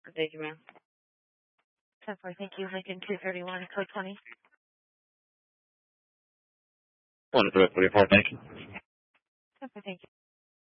Thank you, ma'am. 10-4, thank you. Lincoln 231, code 20. 1-3, thank you. 10-4, thank you.